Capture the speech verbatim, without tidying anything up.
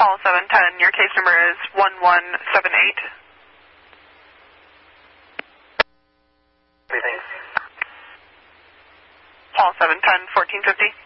Hall seven ten, your case number is one one seven eight. Hall seven ten, fourteen fifty.